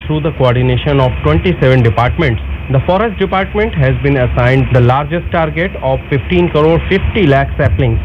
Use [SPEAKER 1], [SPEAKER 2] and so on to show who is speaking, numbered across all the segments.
[SPEAKER 1] through the coordination of 27 departments. The Forest Department has been assigned the largest target of 15 crore 50 lakh saplings.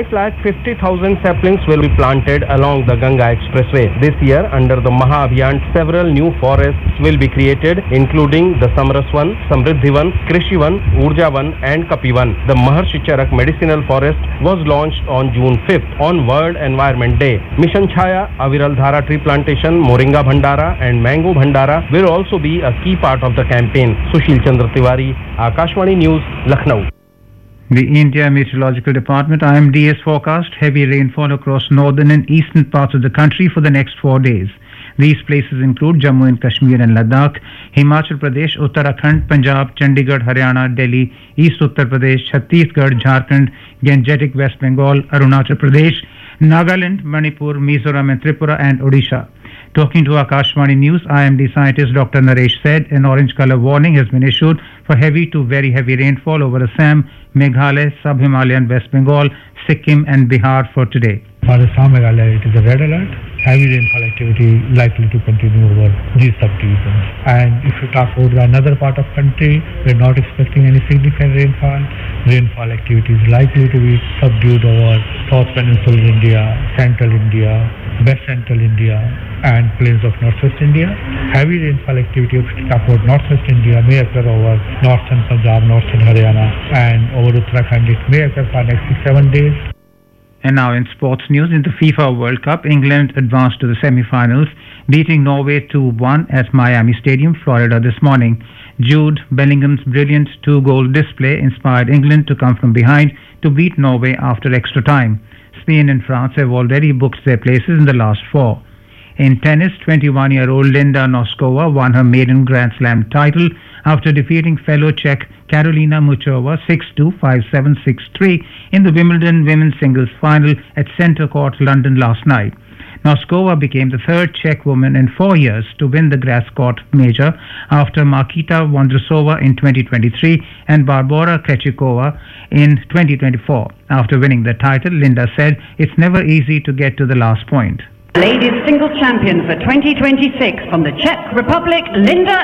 [SPEAKER 1] 5,50,000 saplings will be planted along the Ganga Expressway. This year, under the Maha Abhiyan, several new forests will be created, including the Samraswan, Samriddhivan, Krishivan, Urjavan and Kapivan. The Maharshi Charak Medicinal Forest was launched on June 5th on World Environment Day. Mission Chhaya, Aviral Dhara Tree Plantation, Moringa Bhandara and Mango Bhandara will also be a key part of the campaign. Sushil Chandra Tiwari, Akashvani News, Lucknow.
[SPEAKER 2] The India Meteorological Department IMD has forecast heavy rainfall across northern and eastern parts of the country for the next 4 days. These places include Jammu and Kashmir and Ladakh, Himachal Pradesh, Uttarakhand, Punjab, Chandigarh, Haryana, Delhi, East Uttar Pradesh, Chhattisgarh, Jharkhand, Gangetic West Bengal, Arunachal Pradesh, Nagaland, Manipur, Mizoram and Tripura and Odisha. Talking to Akashvani News, IMD scientist Dr. Naresh said an orange color warning has been issued for heavy to very heavy rainfall over Assam, Meghalaya, Sub-Himalayan West Bengal, Sikkim and Bihar for today.
[SPEAKER 3] For Assam, Meghalaya, it is a red alert. Heavy rainfall activity likely to continue over these subdivisions. And if you talk about another part of country, we are not expecting any significant rainfall. Rainfall activity is likely to be subdued over South Peninsular India, Central India, West Central India and plains of Northwest India. Heavy rainfall activity, if you talk about Northwest India, may occur over Northern Punjab, Northern Haryana and over Uttarakhand. It may occur for next 6-7 days.
[SPEAKER 2] And now in sports news, in the FIFA World Cup, England advanced to the semi-finals, beating Norway 2-1 at Miami Stadium, Florida this morning. Jude Bellingham's brilliant 2-goal display inspired England to come from behind to beat Norway after extra time. Spain and France have already booked their places in the last 4. In tennis, 21-year-old Linda Noskova won her maiden Grand Slam title after defeating fellow Czech Karolina Muchova 6-2, 5-7, 6-3 in the Wimbledon women's singles final at Centre Court, London last night. Noskova became the third Czech woman in 4 years to win the grass court major after Markita Vondrousova in 2023 and Barbora Krejcikova in 2024. After winning the title, Linda said, "It's never easy to get to the last point."
[SPEAKER 4] Ladies singles champion for 2026 from the Czech Republic, Linda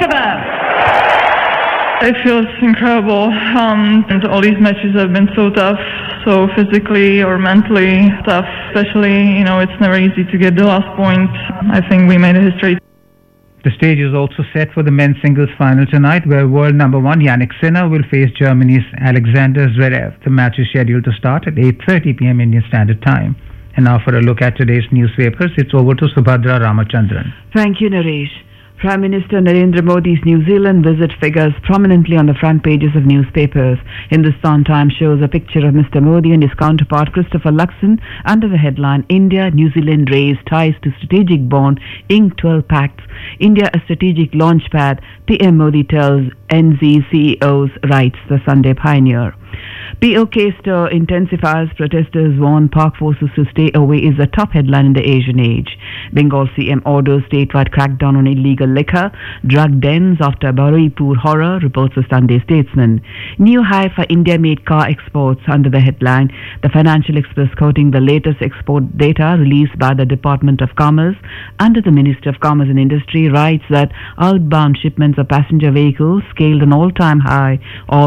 [SPEAKER 4] Noskova.
[SPEAKER 5] It feels incredible, and all these matches have been so tough, so physically or mentally tough, especially, it's never easy to get the last point. I think we made a history.
[SPEAKER 2] The stage is also set for the men's singles final tonight, where world number 1 Jannik Sinner will face Germany's Alexander Zverev. The match is scheduled to start at 8:30 p.m. Indian Standard Time. And now for a look at today's newspapers, it's over to Subhadra Ramachandran.
[SPEAKER 6] Thank you, Naresh. Prime Minister Narendra Modi's New Zealand visit figures prominently on the front pages of newspapers. Hindustan Times shows a picture of Mr. Modi and his counterpart Christopher Luxon under the headline, India, New Zealand raise ties to strategic bond, ink 12 pacts. India a strategic launchpad, PM Modi tells NZ CEOs, writes the Sunday Pioneer. POK stir intensifies, protesters warn Pak forces to stay away is the top headline in the Asian age. Bengal CM orders statewide crackdown on illegal liquor, drug dens after Baruipur horror, reports the Sunday Statesman. New high for India-made car exports under the headline. The Financial Express quoting the latest export data released by the Department of Commerce under the Ministry of Commerce and Industry writes that outbound shipments of passenger vehicles scaled an all-time high of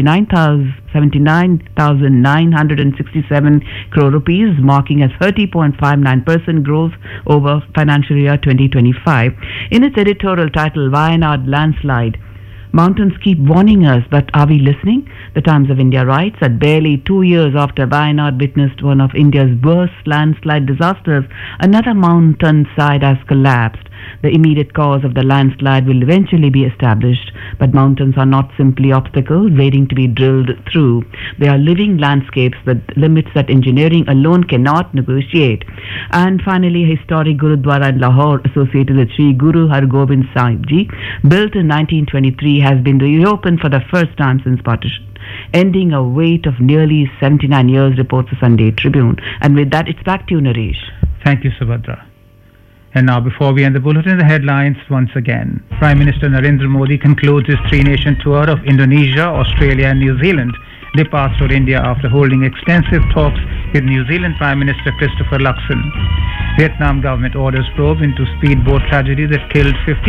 [SPEAKER 6] 79,967 crore rupees, marking a 30.59% growth over financial year 2025. In its editorial title, Wayanad Landslide, mountains keep warning us, but are we listening? The Times of India writes that barely 2 years after Wayanad witnessed one of India's worst landslide disasters, another mountainside has collapsed. The immediate cause of the landslide will eventually be established, but mountains are not simply obstacles waiting to be drilled through. They are living landscapes with limits that engineering alone cannot negotiate. And finally, a historic Gurudwara in Lahore associated with Sri Guru Har Gobind Sahib Ji, built in 1923, has been reopened for the first time since partition, ending a wait of nearly 79 years, reports the Sunday Tribune. And with that, it's back to you, Naresh.
[SPEAKER 2] Thank you, Subhadra. And now, before we end the bulletin, the headlines once again. Prime Minister Narendra Modi concludes his 3-nation tour of Indonesia, Australia and New Zealand, departs for India after holding extensive talks with New Zealand Prime Minister Christopher Luxon. Vietnam government orders probe into speedboat tragedy that killed 15